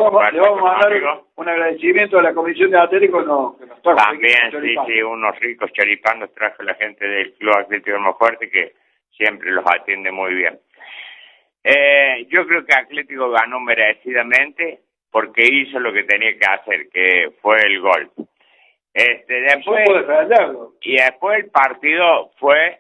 le vamos a dar un agradecimiento a la Comisión de Atlético que nos trajo. También, sí, unos ricos choripanes nos trajo la gente del Club Atlético Almafuerte, que siempre los atiende muy bien. Yo creo que Atlético ganó merecidamente porque hizo lo que tenía que hacer, que fue el gol. Después, y después el partido fue,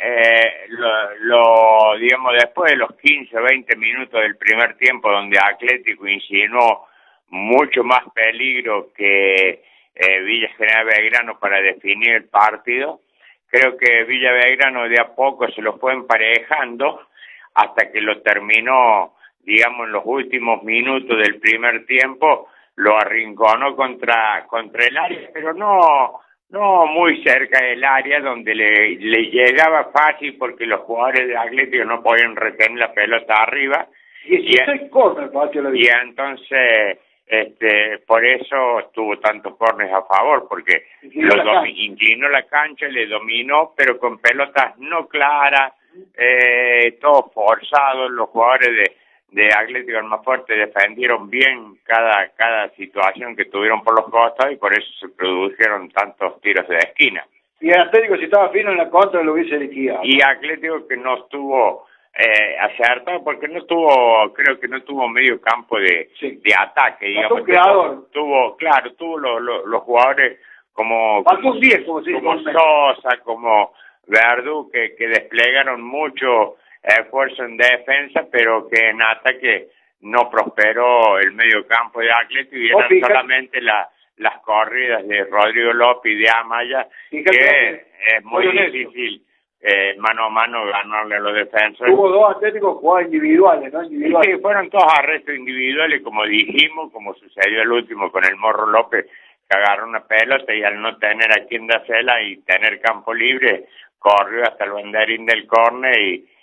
digamos, después de los 15 o 20 minutos del primer tiempo, donde Atlético insinuó mucho más peligro que Villa General Belgrano para definir el partido. Creo que Villa Belgrano de a poco se lo fue emparejando hasta que lo terminó, digamos, en los últimos minutos del primer tiempo, lo arrinconó contra el área, pero no muy cerca del área, donde le llegaba fácil porque los jugadores de Atlético no podían retener la pelota arriba. Y entonces, por eso tuvo tantos corners a favor, porque inclinó la cancha, le dominó, pero con pelotas no claras, todos forzados. Los jugadores de Atlético Almafuerte defendieron bien cada situación que tuvieron por los costados y por eso se produjeron tantos tiros de esquina. Y el Atlético, si estaba fino en la contra, lo hubiese liquidado. Y Atlético que no estuvo acertado, porque creo que no tuvo medio campo de ataque, digamos. Tuvo los jugadores como Sosa, como Verdú, que desplegaron mucho esfuerzo en defensa, pero que en ataque no prosperó el medio campo de Atlético y eran solamente las corridas de Rodrigo López y de Amaya, que es muy difícil mano a mano ganarle a los defensores. Hubo dos Atléticos jugadas individuales, ¿no? Sí, fueron todos arrestos individuales, como dijimos, como sucedió el último con el Morro López, que agarró una pelota y al no tener a quien dársela y tener campo libre, corrió hasta el banderín del córner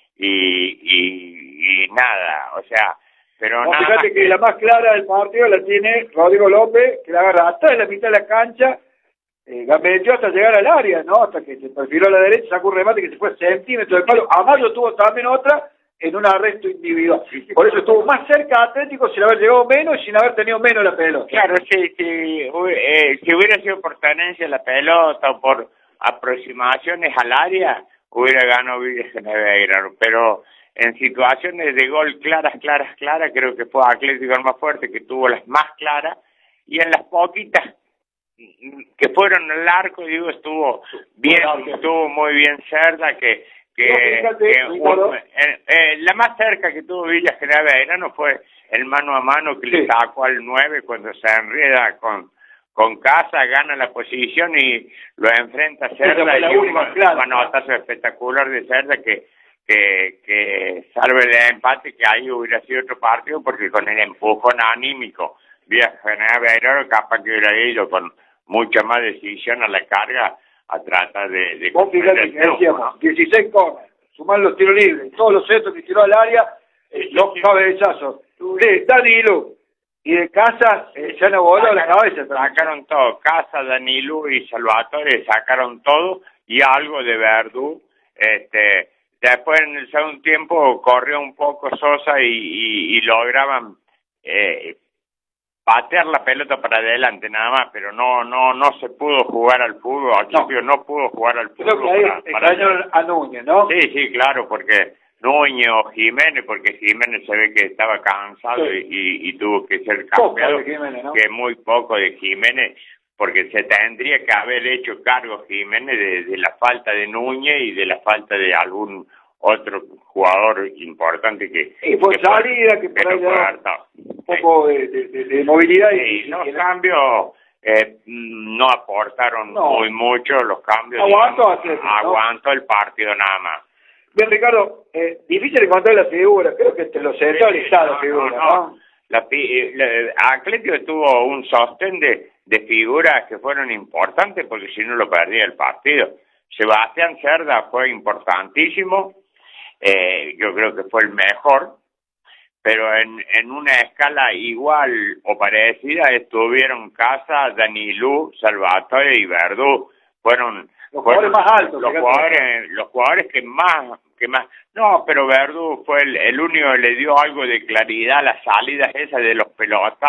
y nada, o sea, pero nada. Fíjate que la más clara del partido la tiene Rodrigo López, que la agarra hasta en la mitad de la cancha, gambeteó hasta llegar al área, ¿no? Hasta que se perfiló a la derecha, sacó un remate que se fue centímetros del palo. Amayo tuvo también otra en un arresto individual. Por eso estuvo más cerca Atlético sin haber llegado menos y sin haber tenido menos la pelota. Claro, si hubiera sido por tenencia la pelota o por aproximaciones al área, hubiera ganado Villa General Belgrano, pero en situaciones de gol claras, creo que fue Atlético el más fuerte, que tuvo las más claras, y en las poquitas que fueron al arco, digo, estuvo muy bien Cerda, la más cerca que tuvo Villa General Belgrano fue el mano a mano que le sacó al 9 cuando se enreda con Casa, gana la posición y lo enfrenta Cerda, y un manotazo espectacular de Cerda que salve de empate, que ahí hubiera sido otro partido, porque con el empujón anímico Villa General Belgrano capaz que hubiera ido con mucha más decisión a la carga a tratar de vos fíjate que decíamos, 16 corners, sumar los tiros libres, todos los centros que tiró al área, los cabezazos de Danilo y de Casas, se han volado la cabeza. Sacaron todo, Casas, Danilo y Salvatore sacaron todo, y algo de Verdú. Después en el segundo tiempo corrió un poco Sosa y lograban patear la pelota para adelante nada más, pero no se pudo jugar al fútbol. No pudo jugar al fútbol. Creo que ahí a Núñez, ¿no? Sí, claro, porque Núñez o Jiménez, porque Jiménez se ve que estaba cansado y tuvo que ser cambiado, ¿no? Que muy poco de Jiménez, porque se tendría que haber hecho cargo Jiménez de la falta de Núñez y de la falta de algún otro jugador importante que salida, que por ahí un poco de movilidad. Sí, los cambios no aportaron muy mucho, los cambios aguantó el partido nada más. Bien, Ricardo, difícil encontrar la figura, creo que te lo centralizó la figura, ¿no? Atlético tuvo un sostén de figuras que fueron importantes, porque si no lo perdía el partido. Sebastián Cerda fue importantísimo, yo creo que fue el mejor, pero en una escala igual o parecida estuvieron Casa, Danilú, Salvatore y Verdú. Fueron los jugadores más altos, los jugadores que más, no, pero Verdú fue el único que le dio algo de claridad a las salidas esas de los pelotazos.